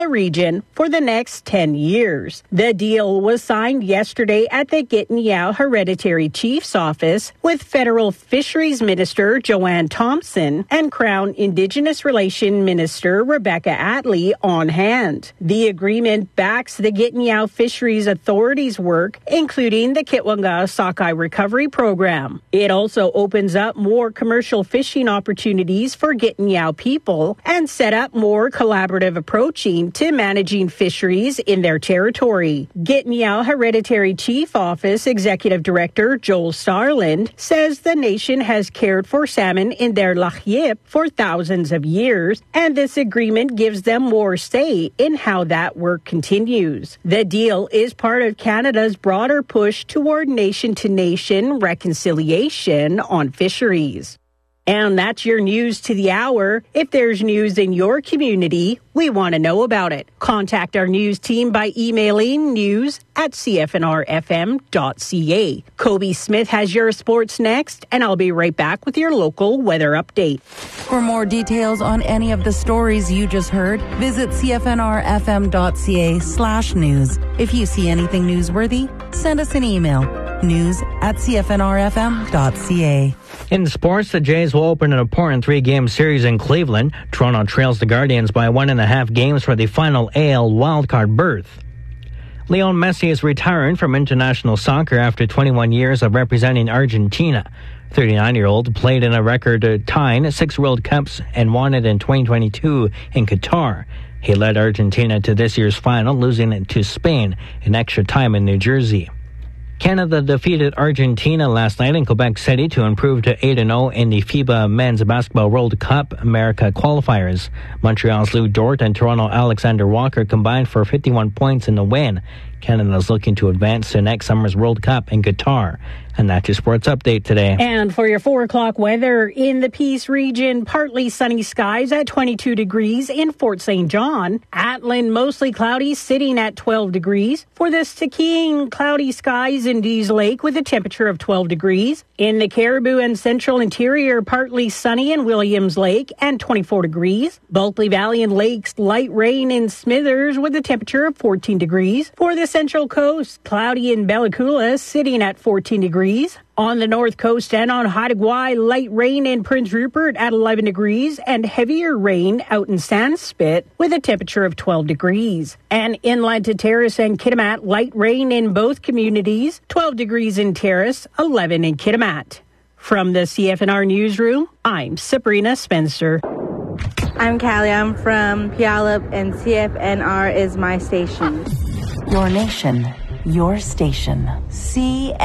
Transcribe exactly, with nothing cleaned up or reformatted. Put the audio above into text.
the region for the next ten years. The deal was signed yesterday at the Gittiniyao Hereditary Chief's Office with Federal Fisheries Minister Joanne Thompson and Crown Indigenous Relations Minister Rebecca Attlee on hand. The agreement backs the Gittiniyao Fisheries Authority's work, including the Kitwanga Sockeye Recovery Program. It also opens up more commercial fishing opportunities for Gittiniyao people and set up more collaborative approaching to managing fisheries in their territory. Gittiniyao Hereditary Chief Office Executive Director Joel Starland says the nation has cared for salmon in their lahyip for thousands of years, and this agreement gives them more say in how that work continues. The deal is part of Canada's broader push toward nation-to-nation reconciliation on fisheries. And that's your news to the hour. If there's news in your community, we want to know about it. Contact our news team by emailing news at c f n r f m dot c a. Kobe Smith has your sports next, and I'll be right back with your local weather update. For more details on any of the stories you just heard, visit c f n r f m dot c a slash news. If you see anything newsworthy, send us an email. News at c f n r f m dot c a. In sports, the Jays will open an important three-game series in Cleveland. Toronto trails the Guardians by one and a half games for the final A L wildcard berth. Lionel Messi is retiring from international soccer after twenty-one years of representing Argentina. thirty-nine-year-old played in a record-tying six World Cups and won it in twenty twenty-two in Qatar. He led Argentina to this year's final, losing it to Spain in extra time in New Jersey. Canada defeated Argentina last night in Quebec City to improve to eight and oh in the FIBA Men's Basketball World Cup America qualifiers. Montreal's Lou Dort and Toronto Alexander Walker combined for fifty-one points in the win. Canada is looking to advance to next summer's World Cup in Qatar. And that's your sports update today. And for your four o'clock weather in the Peace region, partly sunny skies at twenty-two degrees in Fort Saint John. Atlin, mostly cloudy, sitting at twelve degrees. For the Stikine, cloudy skies in Dease Lake with a temperature of twelve degrees. In the Caribou and Central Interior, partly sunny in Williams Lake and twenty-four degrees. Bulkley Valley and Lakes, light rain in Smithers with a temperature of fourteen degrees. For the Central Coast, cloudy in Bella Coola, sitting at fourteen degrees. On the North Coast and on Haida Gwaii, light rain in Prince Rupert at eleven degrees and heavier rain out in Sandspit with a temperature of twelve degrees. And inland to Terrace and Kitimat, light rain in both communities, twelve degrees in Terrace, eleven in Kitimat. From the C F N R Newsroom, I'm Sabrina Spencer. I'm Callie. I'm from Puyallup, and C F N R is my station. Your nation, your station. C